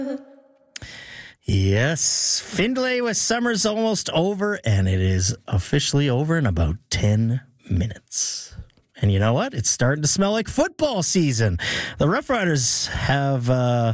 Yes, Findlay with summer's almost over, and it is officially over in about 10 minutes. And you know what? It's starting to smell like football season. The Rough Riders have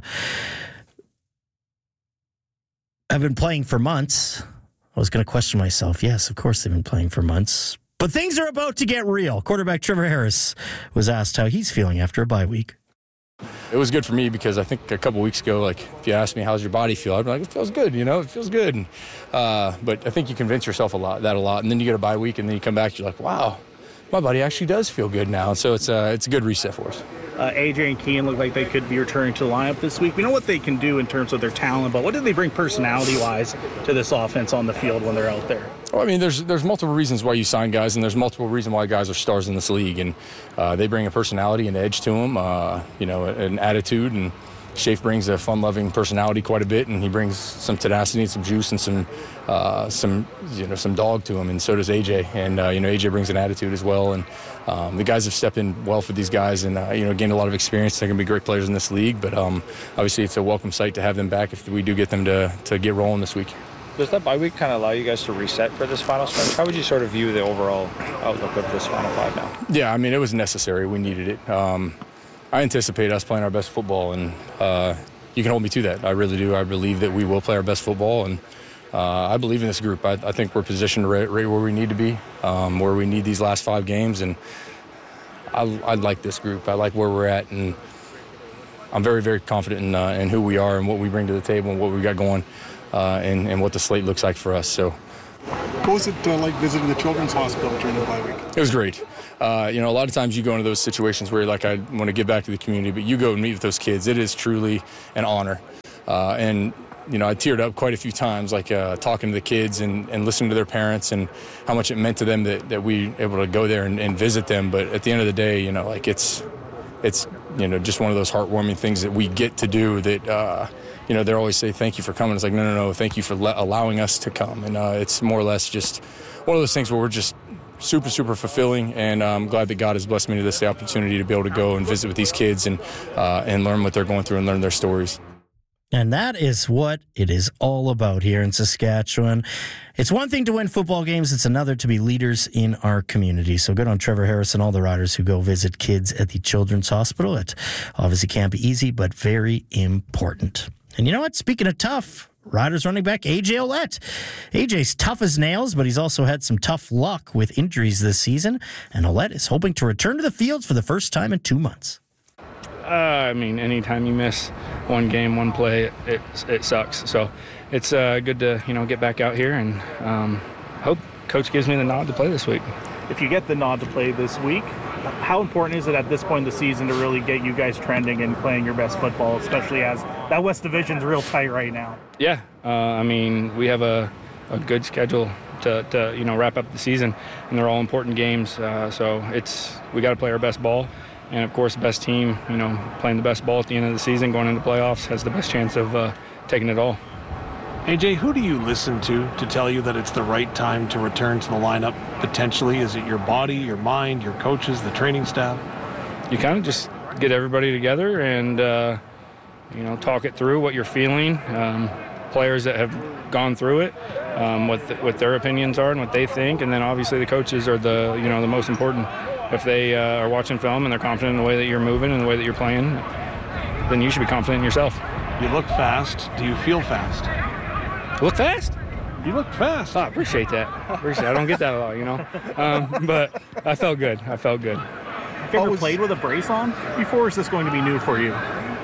been playing for months. I was going to question myself. Yes, of course they've been playing for months. But things are about to get real. Quarterback Trevor Harris was asked how he's feeling after a bye week. It was good for me because I think a couple weeks ago, like, if you asked me, how's your body feel? I'd be like, it feels good, it feels good. And, but I think you convince yourself a lot. And then you get a bye week, and then you come back, you're like, wow, my body actually does feel good now. And so it's a good reset for us. AJ and Keane look like they could be returning to the lineup this week. We know what they can do in terms of their talent, but what do they bring personality-wise to this offense on the field when they're out there? Well, I mean, there's multiple reasons why you sign guys, and there's multiple reasons why guys are stars in this league. And they bring a personality and edge to them, an attitude. And Shafe brings a fun-loving personality quite a bit, and he brings some tenacity and some juice and some dog to him. And so does AJ. And AJ brings an attitude as well. And the guys have stepped in well for these guys, and gained a lot of experience. They're going to be great players in this league. But obviously, it's a welcome sight to have them back if we do get them to get rolling this week. Does that bye week kind of allow you guys to reset for this final stretch? How would you sort of view the overall outlook of this final five now? Yeah, I mean, it was necessary. We needed it. I anticipate us playing our best football, and you can hold me to that. I really do. I believe that we will play our best football, and I believe in this group. I think we're positioned right where we need to be, where we need these last 5 games, and I like this group. I like where we're at, and I'm very, very confident in who we are and what we bring to the table and what we got going. And what the slate looks like for us. So, what was it like visiting the Children's Hospital during the bye week? It was great. A lot of times you go into those situations where you're like, I want to give back to the community, but you go and meet with those kids. It is truly an honor. I teared up quite a few times, talking to the kids and listening to their parents and how much it meant to them that we were able to go there and visit them. But at the end of the day, it's just one of those heartwarming things that we get to do that, they always say, thank you for coming. It's like, no, thank you for allowing us to come. And it's more or less just one of those things where we're just super, super fulfilling. And I'm glad that God has blessed me to this opportunity to be able to go and visit with these kids and learn what they're going through and learn their stories. And that is what it is all about here in Saskatchewan. It's one thing to win football games. It's another to be leaders in our community. So good on Trevor Harris and all the riders who go visit kids at the Children's Hospital. It obviously can't be easy, but very important. And you know what? Speaking of tough, Riders running back AJ Ouellette. AJ's tough as nails, but he's also had some tough luck with injuries this season. And Ouellette is hoping to return to the field for the first time in 2 months. Anytime you miss one game, one play, it sucks. So it's good to get back out here and hope Coach gives me the nod to play this week. If you get the nod to play this week, how important is it at this point in the season to really get you guys trending and playing your best football, especially as that West Division's real tight right now? Yeah, we have a good schedule to wrap up the season, and they're all important games. So we got to play our best ball. And, of course, the best team, playing the best ball at the end of the season, going into playoffs, has the best chance of taking it all. AJ, who do you listen to tell you that it's the right time to return to the lineup potentially? Is it your body, your mind, your coaches, the training staff? You kind of just get everybody together and, talk it through, what you're feeling. Players that have gone through it, what their opinions are and what they think. And then, obviously, the coaches are the most important. If they are watching film and they're confident in the way that you're moving and the way that you're playing, then you should be confident in yourself. You look fast. Do you feel fast? Look fast? You look fast. I appreciate that. I don't get that a lot, but I felt good. Have you ever played with a brace on before, or is this going to be new for you?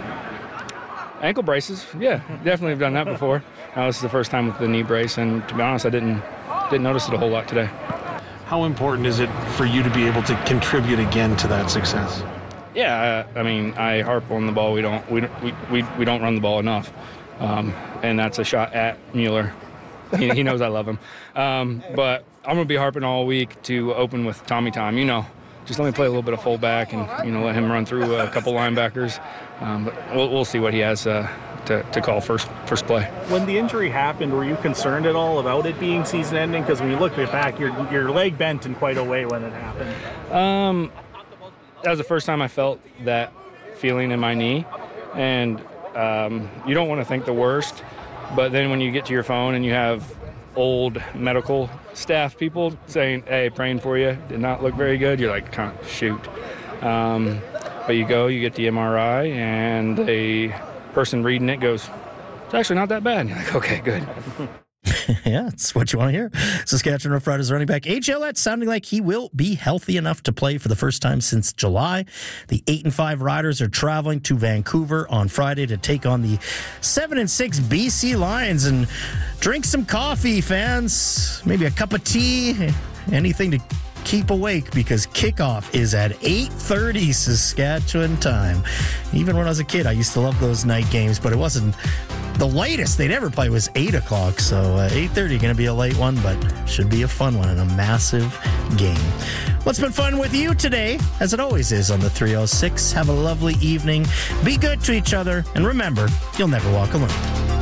Ankle braces, yeah, definitely have done that before. This is the first time with the knee brace, and to be honest, I didn't notice it a whole lot today. How important is it for you to be able to contribute again to that success? Yeah, I harp on the ball. We don't run the ball enough, and that's a shot at Mueller. He knows I love him, but I'm gonna be harping all week to open with Tommy time. Just let me play a little bit of fullback and let him run through a couple linebackers. But we'll see what he has to call first play. When the injury happened, were you concerned at all about it being season-ending? Because when you look back, your leg bent in quite a way when it happened. That was the first time I felt that feeling in my knee, and you don't want to think the worst, but then when you get to your phone and you have old medical staff people saying, hey, praying for you, did not look very good, you're like, shoot. But you get the MRI, and the person reading it goes, it's actually not that bad. And you're like, okay, good. Yeah, it's what you want to hear. Saskatchewan Roughriders running back A.J. Ouellette sounding like he will be healthy enough to play for the first time since July. The 8-5 Riders are traveling to Vancouver on Friday to take on the 7-6 BC Lions and drink some coffee, fans. Maybe a cup of tea, anything to keep awake, because kickoff is at 8:30 Saskatchewan time. Even when I was a kid, I used to love those night games, but it wasn't the latest they'd ever play was 8 o'clock. So 8:30 going to be a late one, but should be a fun one and a massive game. What's been fun with you today, as it always is on the 306. Have a lovely evening. Be good to each other, and remember, you'll never walk alone.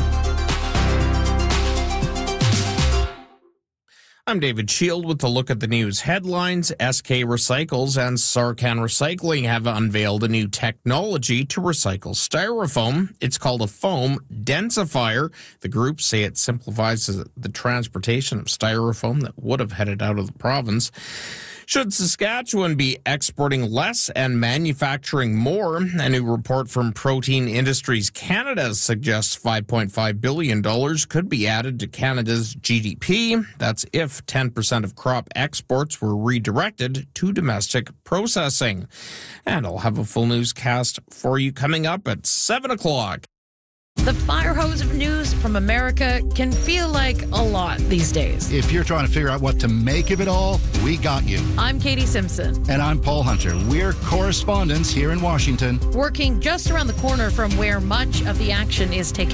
I'm David Shield with a look at the news headlines. SK Recycles and Sarcan Recycling have unveiled a new technology to recycle styrofoam. It's called a foam densifier. The group say it simplifies the transportation of styrofoam that would have headed out of the province. Should Saskatchewan be exporting less and manufacturing more? A new report from Protein Industries Canada suggests $5.5 billion could be added to Canada's GDP. That's if 10% of crop exports were redirected to domestic processing. And I'll have a full newscast for you coming up at 7 o'clock. The fire hose of news from America can feel like a lot these days. If you're trying to figure out what to make of it all, we got you. I'm Katie Simpson. And I'm Paul Hunter. We're correspondents here in Washington. Working just around the corner from where much of the action is taking